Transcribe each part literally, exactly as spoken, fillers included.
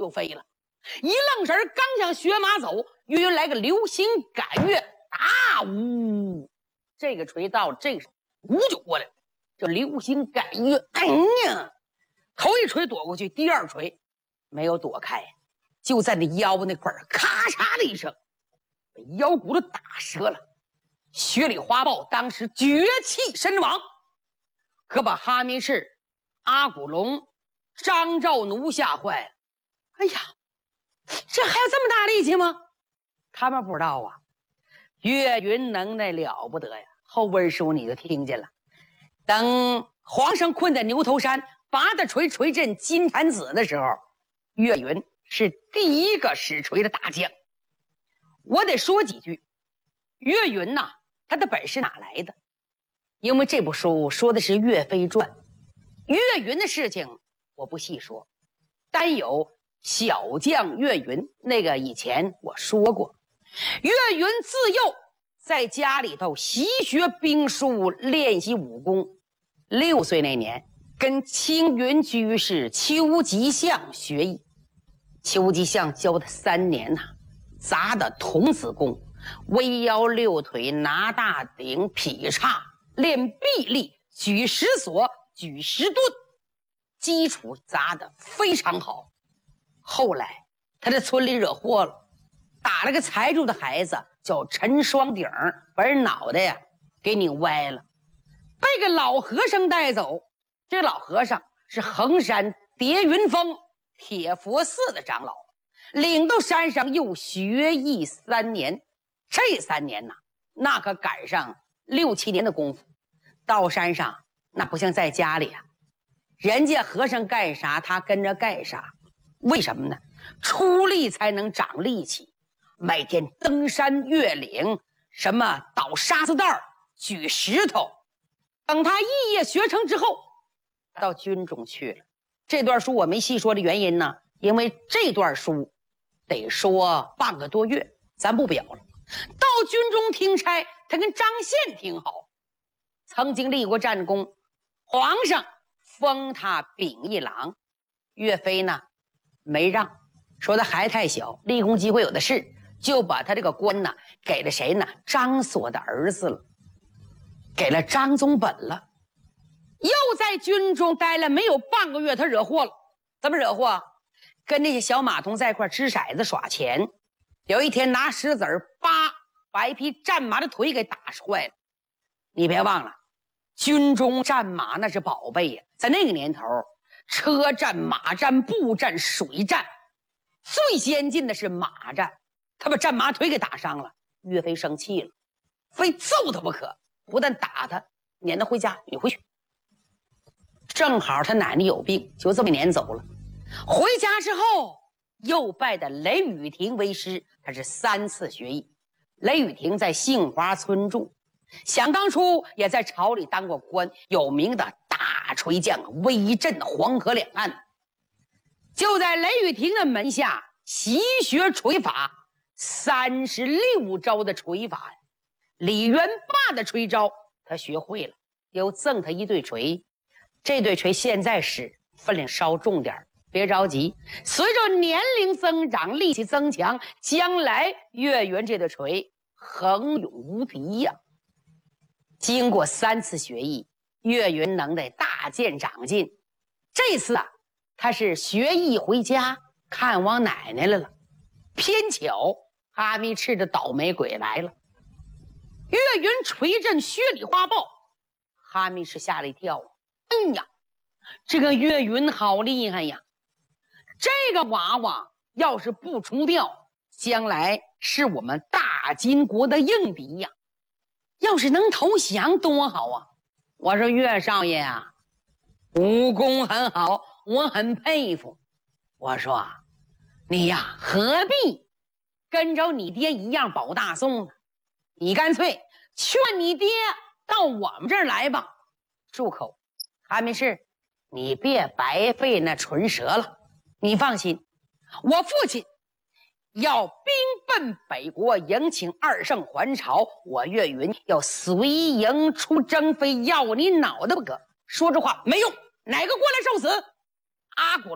就飞了，一愣神刚向学马走，岳云来个流星赶月，啊呜！这个锤到了这个呜就过来了，这流星赶月，哎呀！头一锤躲过去，第二锤没有躲开，就在那腰那块咔嚓的一声，把腰骨都打折了。雪里花豹当时绝气身亡，可把哈密士、阿古龙、张兆奴吓坏了。哎呀，这还有这么大力气吗？他们不知道啊。岳云能耐了不得呀，后文书你就听见了。等皇上困在牛头山，拔的锤锤震金蝉子的时候，岳云是第一个使锤的大将。我得说几句，岳云呐、啊，他的本事哪来的？因为这部书说的是岳飞传，岳云的事情我不细说，单有小将岳云，那个以前我说过。岳云自幼在家里头习学兵书，练习武功。六岁那年跟青云居士邱吉相学艺，邱吉相教他三年呐、啊，砸的童子功，微腰六腿拿大顶劈叉，练臂力，举十索，举十吨，基础砸的非常好。后来他在村里惹祸了，打了个财主的孩子叫陈双顶，把人脑袋呀给拧歪了，被个老和尚带走。这老和尚是衡山叠云峰铁佛寺的长老，领到山上又学艺三年。这三年呐，那可赶上六七年的功夫。到山上那不像在家里啊，人家和尚干啥他跟着干啥。为什么呢？出力才能长力气，每天登山越岭，什么倒沙子袋举石头。等他一夜学成之后，到军中去了。这段书我没细说的原因呢，因为这段书得说半个多月，咱不表了。到军中听差，他跟张宪挺好，曾经立过战功，皇上封他秉义郎。岳飞呢没让，说他还太小，立功机会有的是，就把他这个官呢给了谁呢？张所的儿子了，给了张宗本了。又在军中待了没有半个月，他惹祸了。怎么惹祸？跟那些小马童在一块掷骰子耍钱，有一天拿石子儿叭把一匹战马的腿给打坏了。你别忘了，军中战马那是宝贝呀，在那个年头，车战、马战、步战、水战，最先进的是马战。他把战马腿给打伤了，岳飞生气了，非揍他不可，不但打他，撵他回家，你回去。正好他奶奶有病，就这么撵走了。回家之后又拜的雷雨亭为师，他是三次学艺。雷雨亭在杏花村住，想当初也在朝里当过官，有名的大锤匠，威震黄河两岸。就在雷雨亭的门下习学锤法，三十六招的锤法，李元霸的锤招他学会了，又赠他一对锤。这对锤现在使分量稍重点，别着急，随着年龄增长，力气增强，将来岳云这对锤横勇无敌呀、啊！经过三次学艺，岳云能耐大见长进。这次啊，他是学艺回家看望奶奶来了，偏巧哈密赤的倒霉鬼来了。岳云锤震薛里花豹，哈密赤吓了一跳。哎呀，这个岳云好厉害呀！这个娃娃要是不除掉，将来是我们大金国的硬敌呀！要是能投降多好啊！我说岳少爷啊，武功很好，我很佩服。我说你呀，何必跟着你爹一样保大宋呢？你干脆劝你爹到我们这儿来吧。住口！还没事，你别白费那唇舌了。你放心，我父亲要兵奔北国，迎请二圣还朝，我岳云要随营出征，非要你脑袋不可。说这话没用，哪个过来受死？阿古龙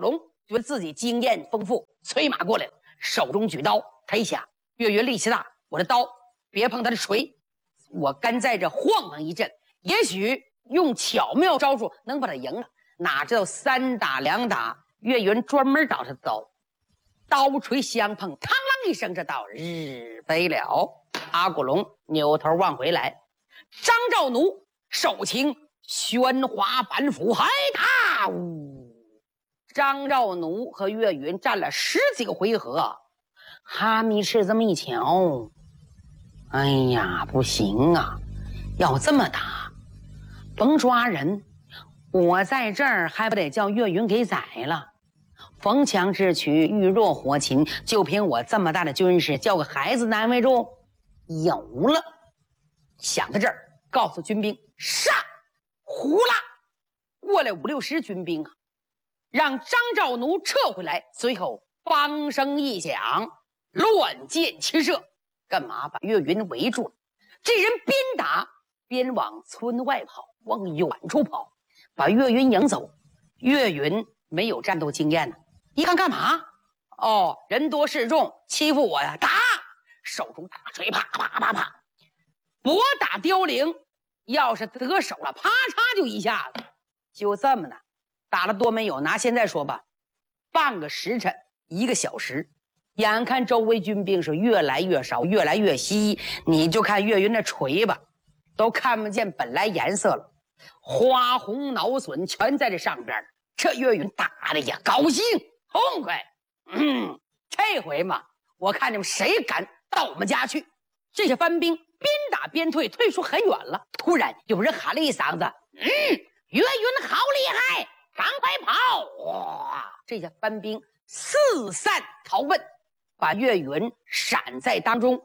觉得自己经验丰富，催马过来了，手中举刀，他一想，岳云力气大，我的刀别碰他的锤，我干在这晃荡一阵，也许用巧妙招数能把他赢了。哪知道三打两打，岳云专门找他刀，刀锤相碰，嘡啷一声，这刀日飞了。阿古龙扭头望回来，张兆奴手擎宣华板斧，嗨他呜！张兆奴和岳云战了十几个回合，哈密赤这么一瞧，哎呀，不行啊，要这么打，甭抓人，我在这儿还不得叫岳云给宰了？逢强智取，遇弱火擒，就凭我这么大的军事，叫个孩子难为住？有了！想到这儿，告诉军兵上！呼啦，过来五六十军兵啊，让张兆奴撤回来。随后梆声一响，乱箭齐射，干嘛把岳云围住了？这人边打边往村外跑，往远处跑，把岳云迎走。岳云没有战斗经验呢，一看干嘛？哦，人多势众，欺负我呀！打！手中大锤啪啪啪啪，搏打凋零。要是得手了，啪嚓就一下子，就这么的打了多没有？拿现在说吧，半个时辰，一个小时。眼看周围军兵是越来越少，越来越稀，你就看岳云的锤吧，都看不见本来颜色了，花红脑损全在这上边。这岳云打的也高兴痛快，嗯，这回嘛，我看你们谁敢到我们家去。这些番兵边打边退，退出很远了。突然有人喊了一嗓子：“嗯，岳云好厉害，赶快跑！”哇！这些番兵四散逃奔，把岳云闪在当中。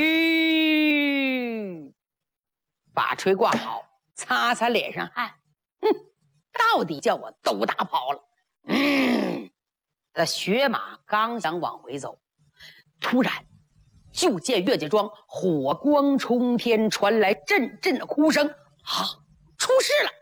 吁，把锤挂好，擦擦脸上汗。哼，到底叫我都打跑了。嗯，这雪马刚想往回走，突然就见岳家庄火光冲天，传来阵阵的哭声。啊，出事了！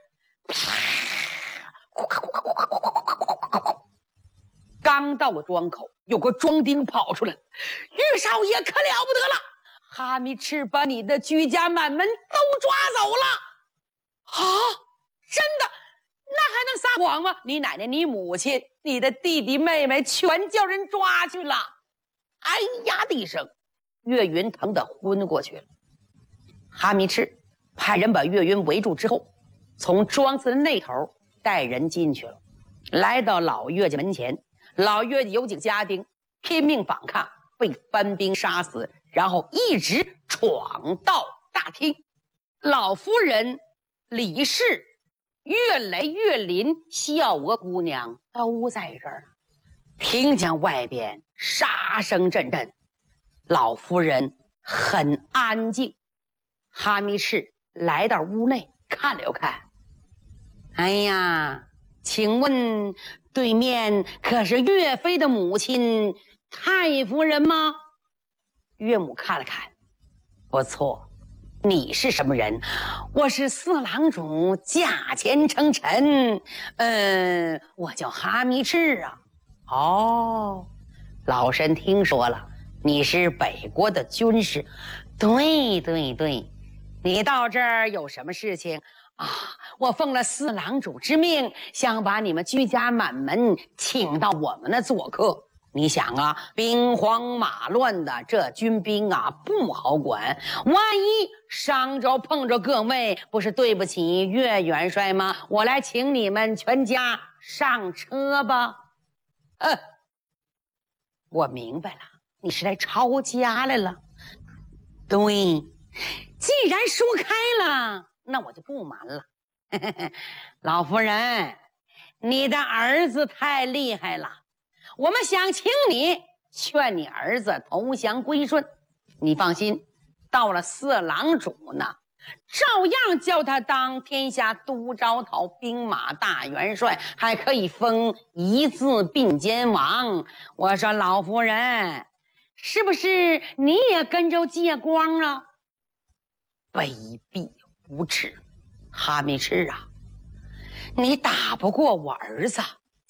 刚到了庄口，有个庄丁跑出来了：“岳少爷可了不得了，哈密赤把你的居家满门都抓走了！”啊，真的？那还能撒谎吗？你奶奶、你母亲、你的弟弟妹妹全叫人抓去了！哎呀的一声，岳云疼得昏过去了。哈密赤派人把岳云围住之后，从庄子的那头带人进去了，来到老岳家门前。老岳家有几个家丁拼命反抗，被番兵杀死，然后一直闯到大厅。老夫人、李氏、岳雷、岳林、孝娥姑娘都在这儿。听见外边杀声阵阵，老夫人很安静。哈密赤来到屋内看了看，哎呀，请问对面可是岳飞的母亲太夫人吗？岳母看了看，不错，你是什么人？我是四郎主驾前称臣，嗯，我叫哈密赤啊。哦，老身听说了，你是北国的军师。对对对，你到这儿有什么事情啊？我奉了四郎主之命，想把你们居家满门请到我们那做客。你想啊，兵荒马乱的，这军兵啊不好管，万一伤着碰着各位，不是对不起岳元帅吗？我来请你们全家上车吧。呃，我明白了，你是来抄家来了。对，既然说开了，那我就不瞒了。老夫人，你的儿子太厉害了，我们想请你，劝你儿子投降归顺。你放心，到了四郎主呢，照样叫他当天下都招讨兵马大元帅，还可以封一字并肩王。我说老夫人，是不是你也跟着借光了？卑鄙无耻！哈密赤啊，你打不过我儿子，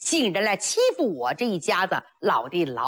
竟然来欺负我这一家子老的老